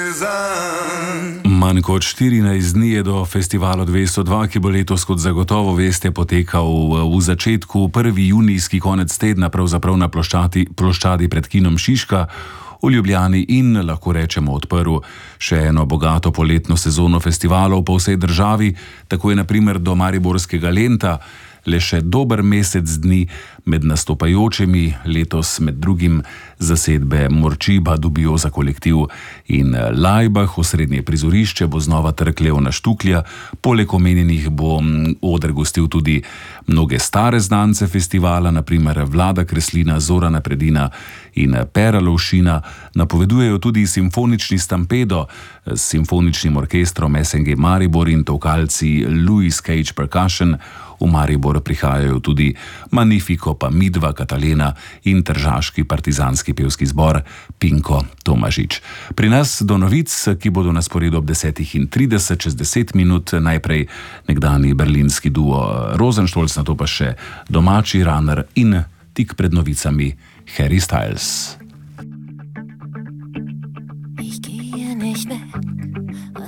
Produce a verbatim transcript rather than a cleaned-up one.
Manj kot štirinajst dni je do festivala dvesto dva, ki bo letos, kot zagotovo veste, potekal v začetku prvi junijski konec tedna, pravzaprav na ploščadi, ploščadi pred kinom Šiška v Ljubljani in lahko rečemo odprl še eno bogato poletno sezono festivalov po vsej državi. Tako je na primer do mariborskega Lenta le še dober mesec dni med nastopajočimi, letos med drugim zasedbe Morčiba, Dubioza kolektiv in Laibach. Osrednje prizorišče bo znova Trg Leona Štuklja. Poleg omenjenih bo oder gostil tudi mnoge stare znance festivala, na primer Vlada Kreslina, Zorana Predina in Pera Lovšina. Napovedujejo tudi simfonični Stampedo s simfoničnim orkestrom S N G Maribor in tolkalci Louis Cage Percussion. V Maribor prihajajo tudi Magnifico, pa Midva, Katalena in tržaški partizanski pevski zbor Pinko Tomažič. Pri nas do novic, ki bodo na sporedu ob desetih in trideset, čez deset minut, najprej nekdani berlinski duo Rosenstolz, nato pa še domači Runner in tik pred novicami Harry Styles.